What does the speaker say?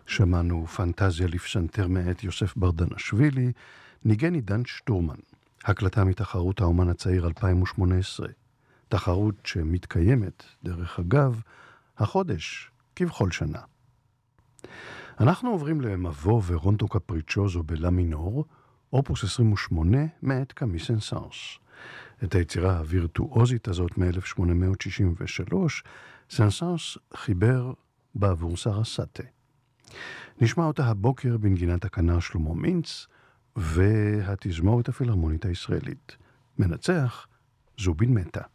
שמענו פנטזיה לפסנתר מאת יוסף ברדנשווילי, ניגן עידן שטורמן, הקלטה מתחרות האומן הצעיר 2018, תחרות שמתקיימת, דרך אגב, החודש, כבכל שנה. אנחנו עוברים למבוא ורונטו קפריצ'וזו בלה מינור, אופוס 28 מאת קאמי סן-סאנס. את היצירה הווירטואוזית הזאת מ-1863, סן-סאנס חיבר בעבור סרסטה. נשמע אותה הבוקר בנגינת הכנר שלמה מינץ והתזמורת הפילהרמונית הישראלית. מנצח זובין מטה.